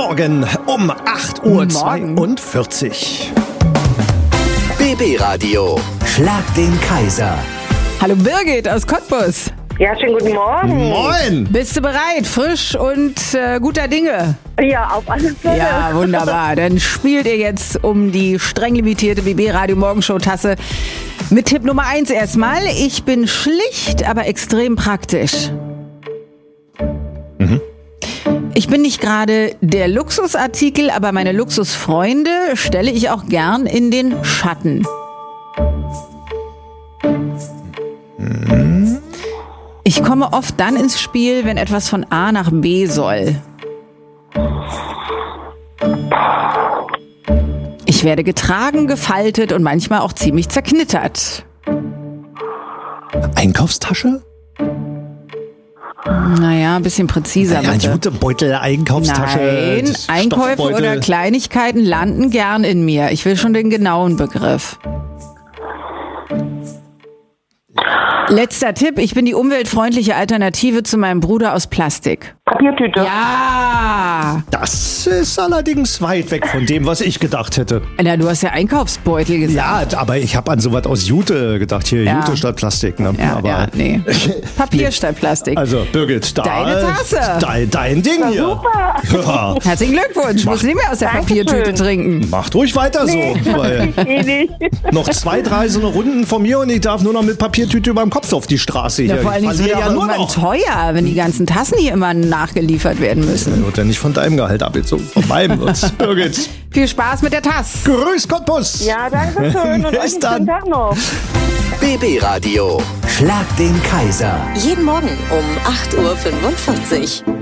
Morgen um 8:42 Uhr. BB Radio. Schlag den Kaiser. Hallo Birgit aus Cottbus. Ja, schönen guten Morgen. Moin! Bist du bereit? Frisch und guter Dinge? Ja, auf alle Fälle. Ja, wunderbar. Dann spielt ihr jetzt um die streng limitierte BB Radio Morgenshow Tasse mit Tipp Nummer 1 erstmal. Ich bin schlicht, aber extrem praktisch. Ich bin nicht gerade der Luxusartikel, aber meine Luxusfreunde stelle ich auch gern in den Schatten. Ich komme oft dann ins Spiel, wenn etwas von A nach B soll. Ich werde getragen, gefaltet und manchmal auch ziemlich zerknittert. Einkaufstasche? Naja, ein bisschen präziser Ja, bitte. Jutebeutel, Einkaufstasche. Nein, Einkäufe Stoffbeutel. oder Kleinigkeiten landen gern in mir. Ich will schon den genauen Begriff. Letzter Tipp, ich bin die umweltfreundliche Alternative zu meinem Bruder aus Plastik. Papiertüte. Ja! Das ist allerdings weit weg von dem, was ich gedacht hätte. Na, du hast ja Einkaufsbeutel gesagt. Ja, aber ich habe an sowas aus Jute gedacht. Hier, Ja. Jute statt Plastik. Ne? Ja, aber, ja, nee. Papier statt Plastik. Also, Birgit, da Deine Tasse. Dein Ding hier. Super. Ja. Herzlichen Glückwunsch, muss nicht mehr aus der Dankeschön. Papiertüte trinken. Macht ruhig weiter so. Weil Nicht. noch 2, 3 so eine Runden von mir und ich darf nur noch mit Papiertüte über dem Kopf auf die Straße hier. Ja, vor allen Ich Dingen wird verliere ja irgendwann noch. teuer, wenn die ganzen Tassen hier immer nachgeliefert werden müssen. Wird ja nicht von deinem Gehalt abgezogen, von meinem. Und Birgit, Viel Spaß mit der Tasse. grüß Cottbus. Ja, danke schön und euch Bis einen dann. schönen Tag noch. BB Radio. Schlag den Kaiser. Jeden Morgen um 8:45 Uhr.